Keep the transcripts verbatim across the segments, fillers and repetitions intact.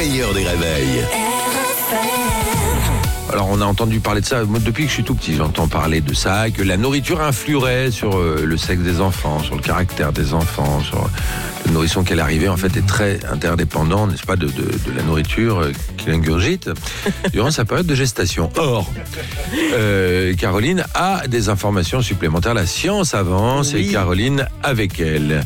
meilleur des réveils. Alors on a entendu parler de ça, moi depuis que je suis tout petit j'entends parler de ça, que la nourriture influerait sur euh, le sexe des enfants, sur le caractère des enfants, sur le nourrisson qu'elle arrivait en fait est très interdépendant, n'est-ce pas, de, de, de la nourriture euh, qu'il ingurgite durant sa période de gestation. Or, euh, Caroline a des informations supplémentaires, la science avance oui. Et Caroline avec elle.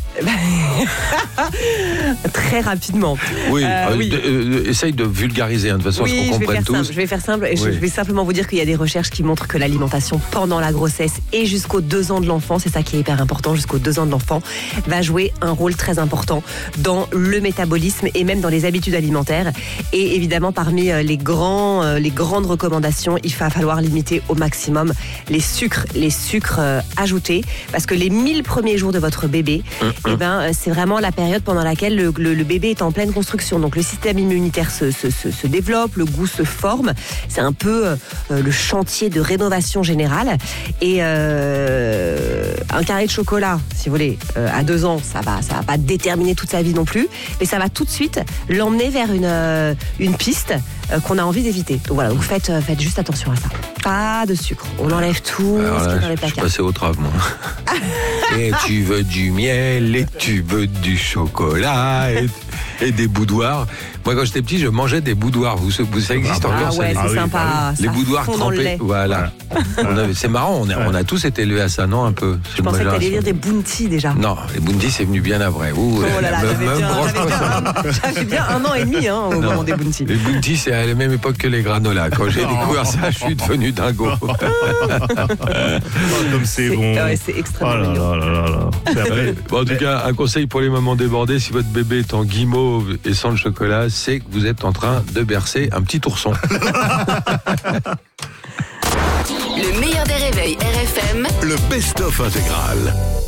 Très rapidement. Oui, euh, euh, oui. De, euh, essaye de vulgariser hein, de façon à oui, ce qu'on comprenne tous. Simple, je vais faire simple et oui. je vais simplement vous dire qu'il y a des recherches qui montrent que l'alimentation pendant la grossesse et jusqu'aux deux ans de l'enfant, c'est ça qui est hyper important, jusqu'aux deux ans de l'enfant, va jouer un rôle très important dans le métabolisme et même dans les habitudes alimentaires. Et évidemment, parmi les, grands, les grandes recommandations, il va falloir limiter au maximum les sucres, les sucres ajoutés, parce que les mille premiers jours de votre bébé, mmh, eh ben, c'est vraiment la période pendant laquelle le, le, le bébé est en pleine construction. Donc le système immunitaire se, se, se, se développe, le goût se forme. C'est un peu euh, le chantier de rénovation générale. Et euh, un carré de chocolat, si vous voulez, euh, à deux ans, ça va, ça va pas déterminer toute sa vie non plus, mais ça va tout de suite l'emmener vers une, euh, une piste euh, qu'on a envie d'éviter. Donc voilà, vous faites, euh, faites juste attention à ça. Pas de sucre. On enlève tout alors ce là, qui est dans les je placards. suis passé au trave, moi. Et tu veux du miel, et tu veux du chocolat, et, et des boudoirs. Moi, quand j'étais petit, je mangeais des boudoirs. Vous, vous, ça existe ah, encore, ah ça? ouais, c'est ah, oui, sympa. bah oui. Les ça boudoirs trempés. Voilà. On avait, c'est marrant, on a, on a tous été élevés à ça, non? Un peu. Je pensais que t'allais dire des bounty déjà. Non, les bounty, c'est venu bien après. Ouh, oh là là, même, j'avais, même bien, j'avais, bien, j'avais bien un an et demi hein, au non, moment des bounty. Les bounty, c'est à la même époque que les granolas. Quand j'ai découvert ça, je suis devenu dingo. Oh, comme c'est, c'est bon. Ouais, c'est extrêmement oh là là là là. C'est bon, en tout cas, un conseil pour les mamans débordées, si votre bébé est en guimauve et sans le chocolat, c'est que vous êtes en train de bercer un petit ourson. Le meilleur des réveils R F M, le best-of intégral.